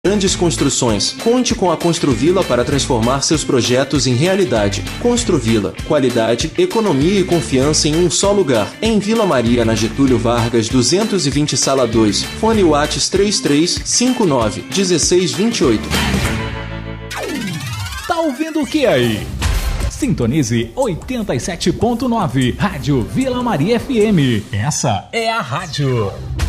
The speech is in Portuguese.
grandes construções. Conte com a Construvila para transformar seus projetos em realidade. Construvila, qualidade, economia e confiança em um só lugar. Em Vila Maria, na Getúlio Vargas, 220 Sala 2. Fone Whats 3359 1628. Tá ouvindo o que aí? Sintonize 87.9, Rádio Vila Maria FM. Essa é a rádio.